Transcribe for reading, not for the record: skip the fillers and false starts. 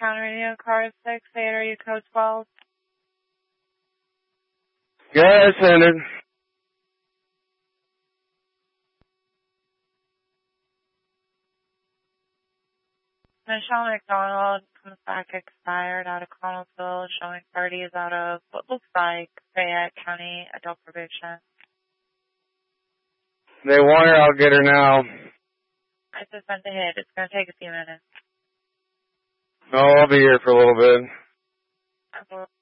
County Radio, car 6, area code 12. Yeah, it's ended. Michelle McDonald comes back expired out of Connellsville, showing parties out of what looks like Fayette County adult probation. They want her, I'll get her now. I just sent a hit. It's going to take a few minutes. No, I'll be here for a little bit.